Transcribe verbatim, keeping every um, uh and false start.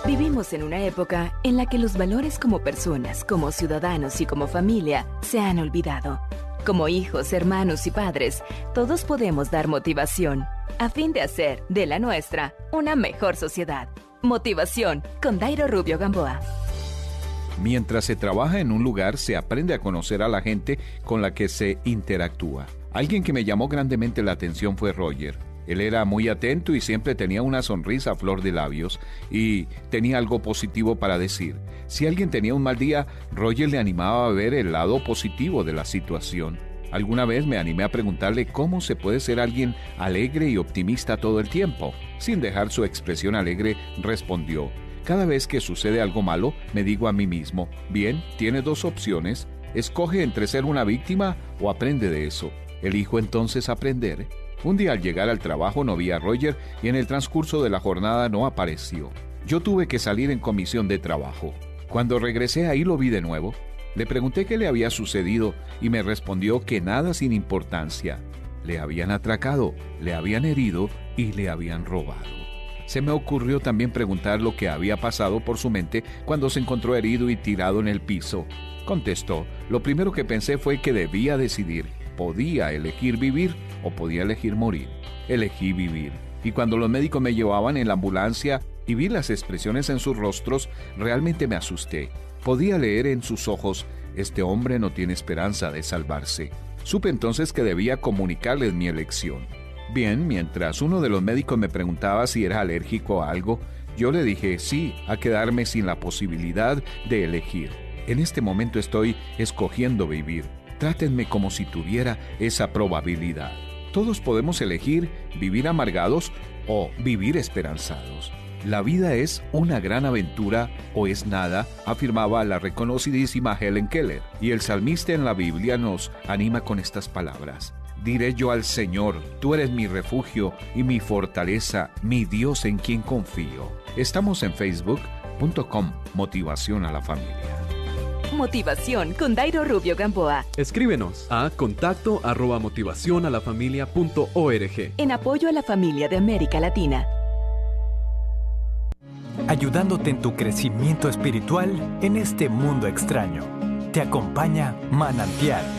Vivimos en una época en la que los valores como personas, como ciudadanos y como familia se han olvidado. Como hijos, hermanos y padres, todos podemos dar motivación a fin de hacer de la nuestra una mejor sociedad. Motivación con Dairo Rubio Gamboa. Mientras se trabaja en un lugar, se aprende a conocer a la gente con la que se interactúa. Alguien que me llamó grandemente la atención fue Roger. Él era muy atento y siempre tenía una sonrisa a flor de labios y tenía algo positivo para decir. Si alguien tenía un mal día, Roger le animaba a ver el lado positivo de la situación. Alguna vez me animé a preguntarle cómo se puede ser alguien alegre y optimista todo el tiempo. Sin dejar su expresión alegre, respondió: cada vez que sucede algo malo, me digo a mí mismo, bien, tienes dos opciones, escoge entre ser una víctima o aprende de eso. Elijo entonces aprender. Un día al llegar al trabajo no vi a Roger y en el transcurso de la jornada no apareció. Yo tuve que salir en comisión de trabajo. Cuando regresé ahí lo vi de nuevo. Le pregunté qué le había sucedido y me respondió que nada sin importancia. Le habían atracado, le habían herido y le habían robado. Se me ocurrió también preguntar lo que había pasado por su mente cuando se encontró herido y tirado en el piso. Contestó: lo primero que pensé fue que debía decidir. Podía elegir vivir o podía elegir morir. Elegí vivir. Y cuando los médicos me llevaban en la ambulancia y vi las expresiones en sus rostros, realmente me asusté. Podía leer en sus ojos: este hombre no tiene esperanza de salvarse. Supe entonces que debía comunicarles mi elección. Bien, mientras uno de los médicos me preguntaba si era alérgico a algo, yo le dije sí a quedarme sin la posibilidad de elegir. En este momento estoy escogiendo vivir. Trátenme como si tuviera esa probabilidad. Todos podemos elegir vivir amargados o vivir esperanzados. La vida es una gran aventura o es nada, afirmaba la reconocidísima Helen Keller. Y el salmista en la Biblia nos anima con estas palabras: diré yo al Señor, tú eres mi refugio y mi fortaleza, mi Dios en quien confío. Estamos en facebook punto com, Motivación a la Familia. Motivación con Dairo Rubio Gamboa. Escríbenos a contacto arroba motivación a la familia punto org. En apoyo a la familia de América Latina. Ayudándote en tu crecimiento espiritual en este mundo extraño. Te acompaña Manantial,